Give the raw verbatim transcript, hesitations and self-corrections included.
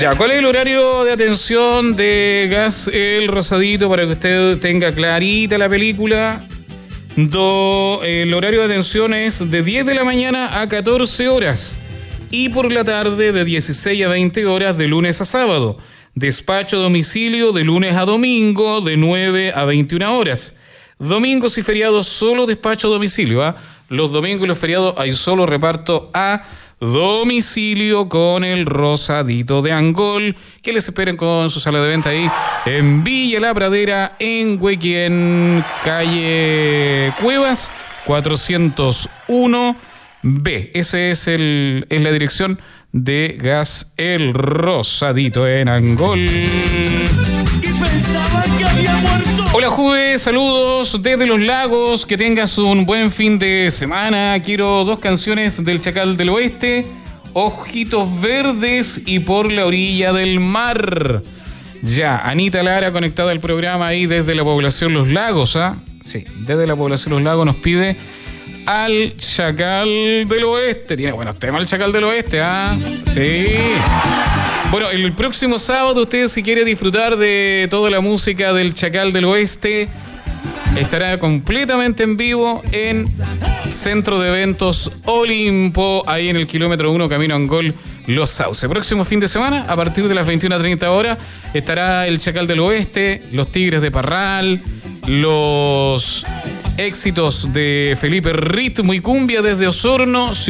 Ya, ¿cuál es el horario de atención de Gas El Rosadito para que usted tenga clarita la película? Do, el horario de atención es de diez de la mañana a catorce horas y por la tarde de dieciséis a veinte horas de lunes a sábado. Despacho a domicilio de lunes a domingo de nueve a veintiuna horas. Domingos y feriados solo despacho a domicilio. ¿eh? Los domingos y los feriados hay solo reparto a domicilio con el Rosadito de Angol, que les esperen con su sala de venta ahí en Villa La Pradera, en Huequén, calle Cuevas cuatrocientos uno B. Ese es el es la dirección de Gas El Rosadito en Angol. Hola Juve, saludos desde Los Lagos, que tengas un buen fin de semana. Quiero dos canciones del Chacal del Oeste, Ojitos Verdes y Por la Orilla del Mar. Ya, Anita Lara conectada al programa ahí desde la población Los Lagos, ¿ah? ¿eh? Sí, desde la población Los Lagos nos pide al Chacal del Oeste. Tiene buenos temas el Chacal del Oeste, ¿ah? ¿eh? Sí. Bueno, el próximo sábado usted, si quiere disfrutar de toda la música del Chacal del Oeste, estará completamente en vivo en Centro de Eventos Olimpo, ahí en el kilómetro uno, camino a Angol, Los Sauces. Próximo fin de semana, a partir de las veintiuna treinta horas, estará el Chacal del Oeste, los Tigres de Parral, los éxitos de Felipe Ritmo y Cumbia desde Osorno,